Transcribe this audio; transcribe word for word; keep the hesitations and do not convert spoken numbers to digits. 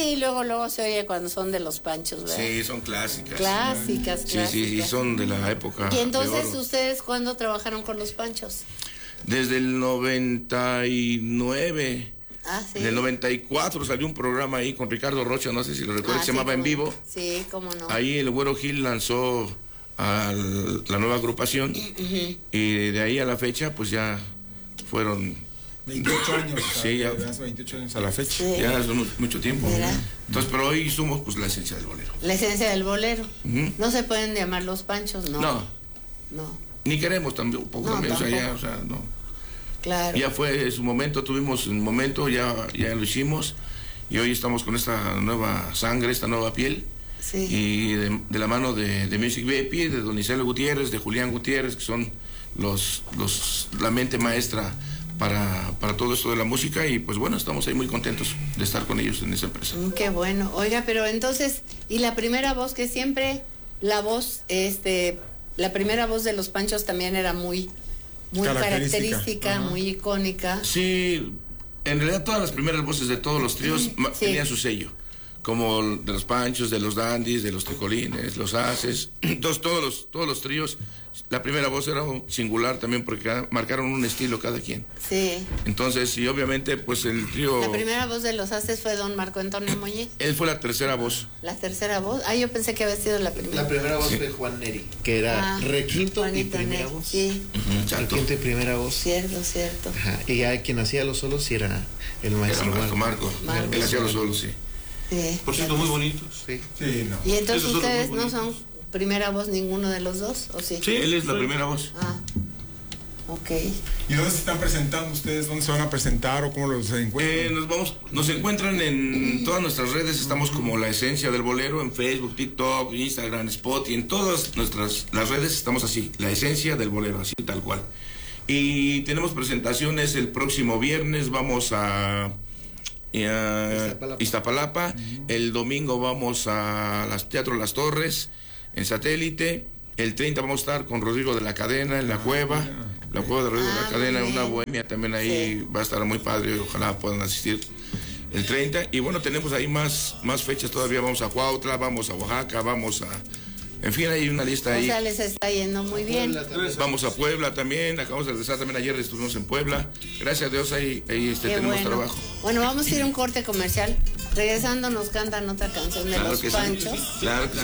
Sí, luego, luego se oye cuando son de los Panchos, ¿verdad? Sí, son clásicas. Clásicas, Sí, clásicas. sí, sí, son de la época. Y entonces, de oro. ¿ustedes cuándo trabajaron con los Panchos? Desde el noventa y nueve. Ah, sí. En el noventa y cuatro salió un programa ahí con Ricardo Rocha, no sé si lo recuerdas, Ah, se sí, llamaba En cómo Vivo. no. Sí, cómo no. Ahí el Güero Gil lanzó a la nueva agrupación Uh-huh. y de ahí a la fecha pues ya fueron veintiocho años. Sí, ya. Hace veintiocho años a la fecha. Sí. ya es mucho tiempo. Mira. Entonces, pero hoy somos pues la esencia del bolero. La esencia del bolero. Ujú. No se pueden llamar los Panchos, ¿no? No, No, ni queremos tampoco, No, también, o sea, ya, tampoco. o sea, no. claro. Ya fue su momento, tuvimos un momento, ya, ya lo hicimos y hoy estamos con esta nueva sangre, esta nueva piel. Sí. Y de, de la mano de, de Music V I P, de Don Iselo Gutiérrez, de Julián Gutiérrez, que son los, los la mente maestra para, para todo esto de la música, y pues bueno, estamos ahí muy contentos de estar con ellos en esa empresa. Mm, Qué bueno. Oiga, pero entonces, y la primera voz, que siempre la voz, este, la primera voz de los Panchos también era muy, muy Característica. característica, Ajá. muy icónica. Sí, en realidad todas las primeras voces de todos los tríos ma- Sí. tenían su sello, como de los Panchos, de los Dandys, de los Tecolines, los Haces, entonces todos los, todos los tríos, la primera voz era un singular también porque cada- marcaron un estilo cada quien. Sí. Entonces, y obviamente pues el trío, La primera voz de los Haces fue don Marco Antonio Muñiz. él fue la tercera voz. La tercera voz. Ah, yo pensé que había sido la primera. La primera voz fue Juan Neri, que era Ah, requinto y Juanito primera Neri. voz. Sí, Ujú, exacto. Requinto y primera voz. cierto, cierto. Ajá. Y ya quien hacía los solos sí era el Era maestro Marco, Marco. Marco. Marco. Él hacía los solos, sí. Sí. Por cierto, muy bonitos. Sí. Sí, no. Y entonces Esos son ustedes muy no bonitos. son primera voz ninguno de los dos, ¿o sí? Sí, él es la primera voz. Ah, ok. ¿Y dónde se están presentando ustedes? ¿Dónde se van a presentar o cómo los encuentran? Eh, nos vamos, nos encuentran en todas nuestras redes, estamos como La Esencia del Bolero, en Facebook, TikTok, Instagram, Spotify, en todas nuestras las redes estamos así, La Esencia del Bolero, así tal cual. Y tenemos presentaciones el próximo viernes, vamos a, eh, a Iztapalapa. Iztapalapa, el domingo vamos a las Teatro Las Torres, en Satélite, el treinta vamos a estar con Rodrigo de la Cadena en la cueva, la cueva de Rodrigo de Ah, la Cadena, muy una bien. bohemia también ahí, Sí. va a estar muy padre, ojalá puedan asistir el treinta. Y bueno, tenemos ahí más, más fechas todavía, vamos a Cuautla, vamos a Oaxaca, vamos a... En fin, hay una lista O ahí. sea, les está yendo muy bien. Puebla también. Vamos a Puebla también, acabamos de regresar también ayer, estuvimos en Puebla. Gracias a Dios ahí, ahí este, Qué tenemos bueno. trabajo. Bueno, vamos a ir a un corte comercial. Regresando nos cantan otra canción de Claro los que sí. Panchos. Claro que sí.